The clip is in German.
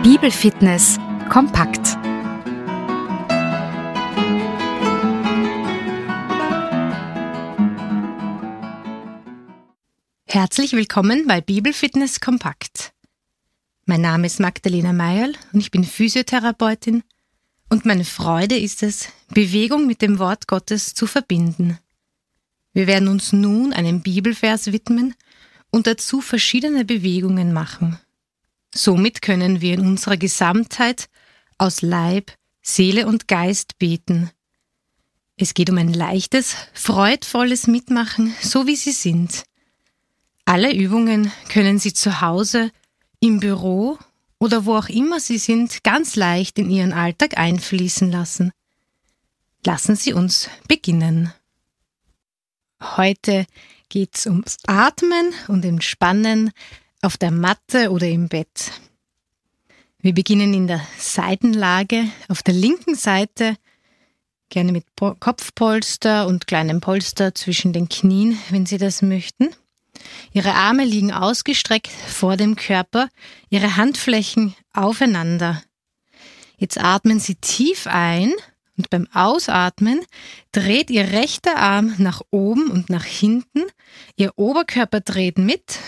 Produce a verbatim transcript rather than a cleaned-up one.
Bibelfitness kompakt. Herzlich willkommen bei Bibelfitness kompakt. Mein Name ist Magdalena Meierl und ich bin Physiotherapeutin und meine Freude ist es, Bewegung mit dem Wort Gottes zu verbinden. Wir werden uns nun einem Bibelvers widmen und dazu verschiedene Bewegungen machen. Somit können wir in unserer Gesamtheit aus Leib, Seele und Geist beten. Es geht um ein leichtes, freudvolles Mitmachen, so wie Sie sind. Alle Übungen können Sie zu Hause, im Büro oder wo auch immer Sie sind, ganz leicht in Ihren Alltag einfließen lassen. Lassen Sie uns beginnen. Heute geht's ums Atmen und Entspannen auf der Matte oder im Bett. Wir beginnen in der Seitenlage auf der linken Seite, gerne mit po- Kopfpolster und kleinem Polster zwischen den Knien, wenn Sie das möchten. Ihre Arme liegen ausgestreckt vor dem Körper, Ihre Handflächen aufeinander. Jetzt atmen Sie tief ein und beim Ausatmen dreht Ihr rechter Arm nach oben und nach hinten. Ihr Oberkörper dreht mit